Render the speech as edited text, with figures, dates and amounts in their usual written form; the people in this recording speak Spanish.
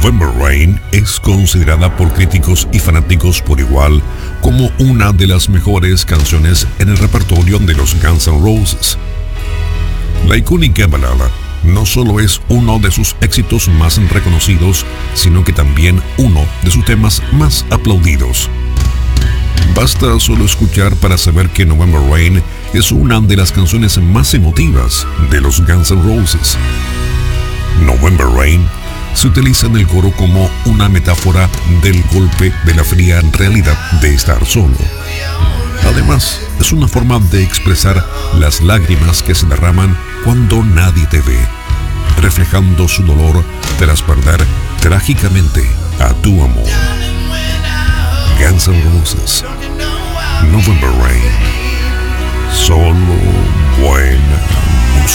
November Rain es considerada por críticos y fanáticos por igual como una de las mejores canciones en el repertorio de los Guns N' Roses. La icónica balada no solo es uno de sus éxitos más reconocidos, sino que también uno de sus temas más aplaudidos. Basta solo escuchar para saber que November Rain es una de las canciones más emotivas de los Guns N' Roses. November Rain se utiliza en el coro como una metáfora del golpe de la fría realidad de estar solo. Además, es una forma de expresar las lágrimas que se derraman cuando nadie te ve, reflejando su dolor tras perder trágicamente a tu amor. Guns N' Roses, November Rain, solo buena música.